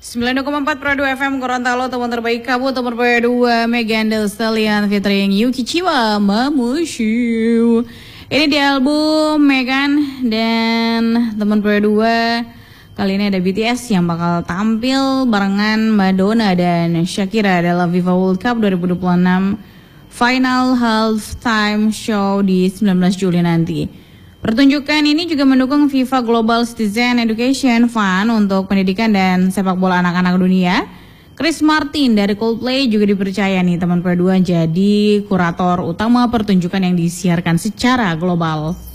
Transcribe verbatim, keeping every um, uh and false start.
sembilan puluh koma empat Pro dua F M Gorontalo, teman terbaik kamu, teman Pro dua Megan Thee Stallion featuring Yuki Chiwa Mamushu. Ini di album Megan dan teman Pro dua. Kali ini ada B T S yang bakal tampil barengan Madonna dan Shakira dalam FIFA World Cup dua ribu dua puluh enam Final Halftime Show di sembilan belas Juli nanti. Pertunjukan ini juga mendukung FIFA Global Citizen Education Fund untuk pendidikan dan sepak bola anak-anak dunia. Chris Martin dari Coldplay juga dipercaya nih teman Pro dua jadi kurator utama pertunjukan yang disiarkan secara global.